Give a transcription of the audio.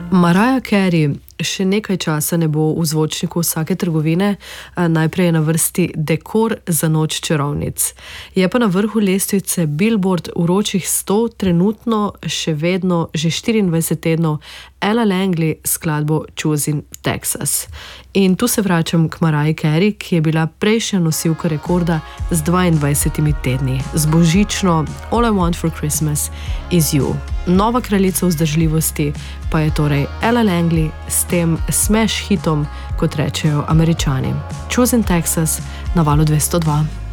Mariah Carey še nekaj časa ne bo v zvočniku vsake trgovine, najprej je na vrsti dekor za noč čarovnic. Je pa na vrhu lestvice Billboard vročih 100 trenutno še vedno že 24 tednov Ella Langley skladbo Choosing Texas. In tu se vračam k Mariah Carey, ki je bila prejšnja nosilka rekorda z 22 tedni, z božično All I Want for Christmas is You. Nova kraljica vzdržljivosti pa je torej Ella Langley s tem smash hitom, kot rečejo Američani. Choosing Texas na valu 202.